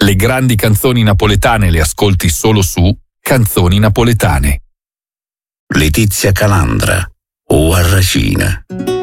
Le grandi canzoni napoletane le ascolti solo su Canzoni Napoletane. Letizia Calandra o Arracina.